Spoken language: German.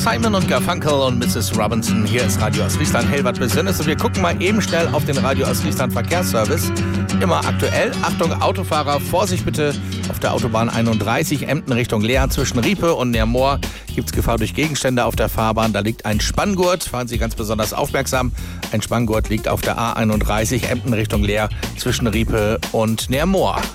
Simon und Garfunkel und Mrs. Robinson. Hier ist Radio Ostfriesland Hellwart Besönnes und wir gucken mal eben schnell auf den Radio Ostfriesland Verkehrsservice. Immer aktuell. Achtung, Autofahrer, Vorsicht bitte. Auf der Autobahn 31 Emden Richtung Leer zwischen Riepe und Neermoor gibt es Gefahr durch Gegenstände auf der Fahrbahn. Da liegt ein Spanngurt. Fahren Sie ganz besonders aufmerksam. Ein Spanngurt liegt auf der A31 Emden Richtung Leer zwischen Riepe und Neermoor.